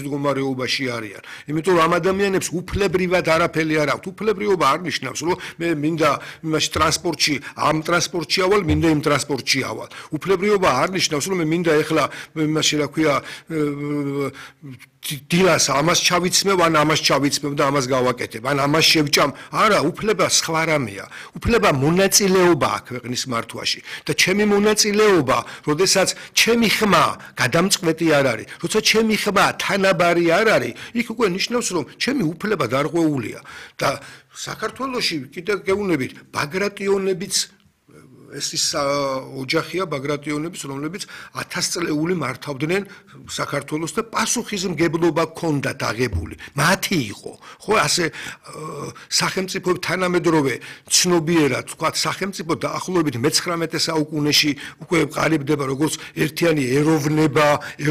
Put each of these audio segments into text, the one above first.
მდგომარეობაში არიან. იმიტომ რომ ამ ადამიანებს უფლებრივად არაფერი არ აქვთ. უფლებრიობა არ ნიშნავს, რომ მე მინდა იმაში ტრანსპორტში, ამ ტრანსპორტში ავალ, მინდა იმ ტრანსპორტში ავალ. უფლებრიობა არ ნიშნავს, რომ მე მინდა ეხლა იმაში რა ქვია დილას ამას ჩავიცმევ, ან ამას ჩავიცმევ და ამას გავაკეთებ, ან ამას შევჭამ. არა, უფლება სხვა რამეა. უფლება მონაწილეობა აქვს ქვეყნის მართვაში და ჩემი მონაწილეობა, როდესაც ჩემი ხმა გადამწყვეტი არ არის, როცა ჩემი ხმა თანაბარი არ არის, იქ უკვე ნიშნავს, რომ ჩემი უფლება დარღვეულია და საქართველოში კიდევ გეუბნებით, ბაგრატიონებიც ეს ის ოჯახია ბაგრატიონების, რომლებიც 1000 წლეული მართავდნენ საქართველოს და პასუხისმგებლობა ჰქონდათ აღებული. მათი იყო, ხო, ასე სახელმწიფოებთან თანამედროვე ცნობიერად, თქვა სახელმწიფო დაახლოებით მე-19 საუკუნეში უკვე ყალიბდება როგორც ერთიანი ეროვნება,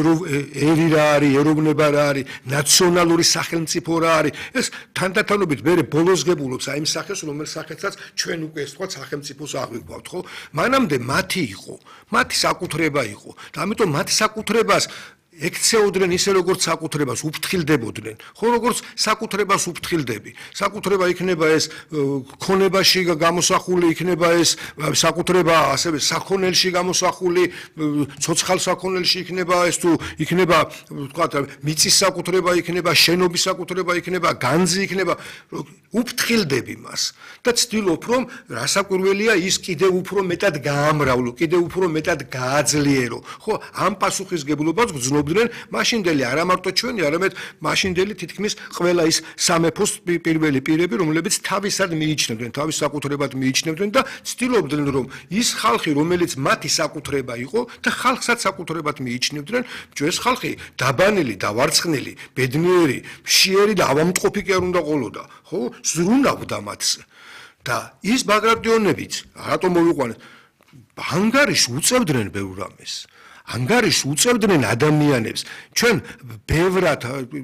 ერი რა არის, ეროვნება რა არის, ნაციონალური სახელმწიფო რა არის. ეს თანდათანობით მე ბოლოს გებულობს აი იმ სახეს, რომელ სახელსაც ჩვენ უკვე ეს თქვა სახელმწიფოს აღვიქვავთ, ხო? მანამდე მათი იყო, მათი საკუთრება იყო და ამიტომ მათ საკუთრებას ექცეოდნენ ისე როგორც საკუთრებას უფრთხილდებოდნენ. ხო, როგორც საკუთრებას უფრთხილდები. საკუთრება იქნება ეს ქონებაში გამოსახული, იქნება ეს საკუთრება ასევე საქონელში გამოსახული, ცოცხალ საქონელში იქნება ეს თუ იქნება ვთქვათ მიწის საკუთრება იქნება, შენობის საკუთრება იქნება, განძი იქნება, უფრთხილდები მას და ცდილობ რომ რასაკვირველია ის კიდევ უფრო მეტად გაამრავლო, კიდევ უფრო მეტად გააძლიერო. ხო, ამ პასუხისგებლობას გრძნობდნენ მაშინდელი არა მარტო ჩვენი, არამედ მაშინდელი თითქმის ყველა ის სამეფოს პირველი პირები, რომლებიც თავისად მიიჩნევდნენ, თავის საკუთრებად მიიჩნევდნენ და ცდილობდნენ რომ ის ხალხი, რომელიც მათი საკუთრება იყო და ხალხსაც საკუთრებად მიიჩნევდნენ, ეს ხალხი დაბანელი, დავარცხნილი, ბედნიერი, მშიერი და ავამტყოფი კი არ უნდა ყოლოდა, ხო? ზრუნავდა მათზე. და ის ბაგრატიონებიც, რატომ მოვიყვანეთ, ანგარიშს უწევდნენ ბევრ რამეს. ანგარიშს უწევდნენ ადამიანებს. ჩვენ ბევრად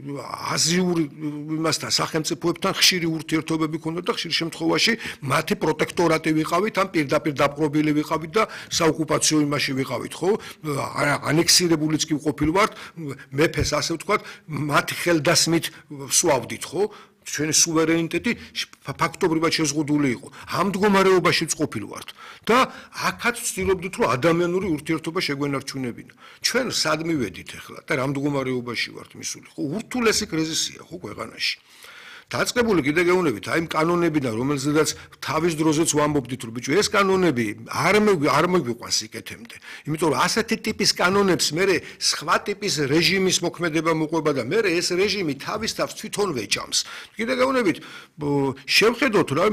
აზიურ იმასთან სახელმწიფოებთან ხშირი ურთიერთობები ქონდათ და ხშირ შემთხვევაში მათი პროტექტორატი ვიყავით, ან პირდაპირ დაპყრობილი ვიყავით და საოკუპაციო იმაში ვიყავით, ხო? ანექსირებულიც კი ვყოფილ ვართ, მეფეს ასე ვთქვათ, მათი ხელდასმით ვსვავდით, ხო? ჩვენი სუვერენიტეტი ფაქტობრივად შეზღუდული იყო. ამ მდგომარეობაში ვყოფილ ვართ და აქაც ვცდილობდით, რომ ადამიანური ურთიერთობა შეგვენარჩუნებინა. ჩვენ სად მივედით ახლა და რა მდგომარეობაში ვართ მისული? ხო, ურთულესი კრიზისია ხო ქვეყანაში. დაწყებული კიდე გეუბნებით, აი იმ კანონებიდან, რომელზედაც თავის დროზეც ვამბობდით, რომ ბიჭო, ეს კანონები არ მოგვიყვანს სიკეთემდე. იმიტომ რომ ასეთი ტიპის კანონებს მე სხვა ტიპის რეჟიმის მოქმედება მოყვება და მე ეს რეჟიმი თავის თავს თვითონ ვეჭამს. კიდე გეუბნებით, შევხედოთ რა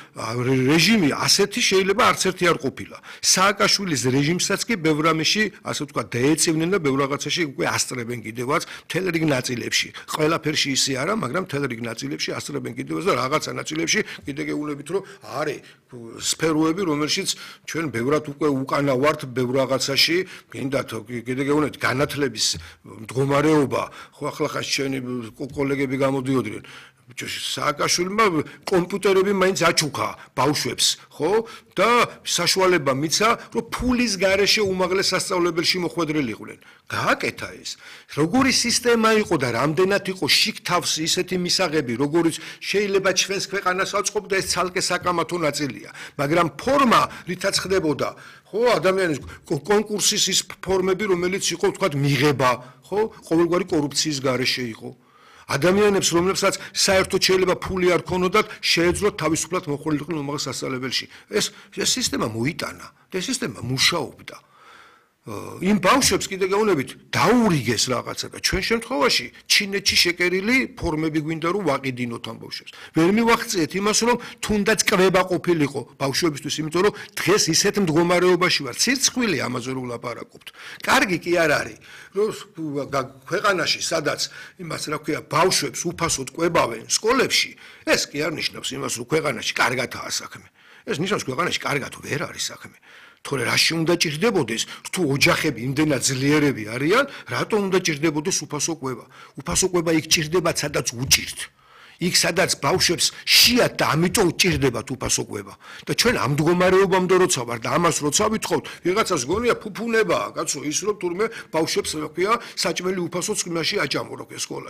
რეჟიმი ასეთი შეიძლება არც ერთი არ ყოფილა. სააკაშვილის რეჟიმსაც კი ბევრ რამეში, ასე ვთქვათ, დაეწივნენ და ბევრ რაღაცაში უკვე ასწრებენ კიდევაც მთელ რიგ ნაწილებში. ყველაფერში ისე არა, მაგრამ მთელ რიგ ნაწილებში ასწრებენ კიდევაც და რაღაცა ნაწილებში კიდე გეუბნებით, რომ არის სფეროები, რომელშიც ჩვენ ბევრად უკვე უკანა ვართ ბევრ რაღაცაში, გინდათ კიდე გეუბნებით განათლების მდგომარეობა, ხო ახლა ხა ჩვენი კოლეგები გამოდიოდნენ. სააკაშვილმა კომპიუტერები მაინც აჩუქა ბავშვებს, ხო? და საშუალება მიცა, რომ ფულის გარეშე უმაღლეს სასწავლებელში მოხვედრილიყვნენ. გააკეთა ეს. როგორი სისტემა იყო და რამდენად იყო შიგ თავს ისეთი მისაღები, როგორიც შეიძლება ჩვენს ქვეყანას აწყობდა, ეს ცალკე საკამათო ნაწილია. მაგრამ ფორმა, რითაც ხდებოდა, ხო, ადამიანის კონკურსის ის ფორმები, რომელიც იყო, ვთქვათ, მიღება, ხო, ყოველგვარი კორუფციის გარეშე იყო. ადამიანებს, რომლებსაც საერთოდ შეიძლება ფული არ ქონოდათ, შეეძლოთ თავისუფლად მოხვედრილიყო უმაღლეს სასწავლებელში. ეს სისტემა მოიტანა და ეს სისტემა მუშაობდა. იმ ბავშვებს კიდე გეუბნებით, დაურიგეს რაღაცა და ჩვენ შემთხვევაში ჩინეთში შეკერილი ფორმები გვინდა რომ ვაყიდინოთ ამ ბავშვებს. ვერ მივახციეთ იმას, რომ თუნდაც კვება ყოფილიყო ბავშვებისთვის, იმიტომ რომ დღეს ისეთ მდგომარეობაში ვარ, ცირცხვილი ამაზე რომ ვლაპარაკობთ. კარგი კი არ არის, რომ ქვეყანაში, სადაც იმას რა ქვია, ბავშვებს უფასოდ კვებავენ სკოლებში, ეს კი არ ნიშნავს იმას, რომ ქვეყანაში კარგადაა საქმე. ეს ნიშნავს, ქვეყანაში კარგად ვერ არის საქმე. თორე რაში უნდა ჭირდებოდეს, თუ ოჯახები იმდენად ძლიერები არიან, რატომ უნდა ჭირდებოდეს უფასო კვება? უფასო კვება იქ ჭირდება, სადაც უჭირთ. იქ სადაც ბავშვებს შეათ და ამიტომ ჭირდებათ უფასო კვება. და ჩვენ ამ მდგომარეობამდე როცა ვარ და ამას როცა ვითხოვთ, ვიღაცას გონია ფუფუნებაა, კაცო, ის რომ თურმე ბავშვებს რა ქვია, საჭმელი უფასო წვიმაში აჭამო რა ქვია სკოლა.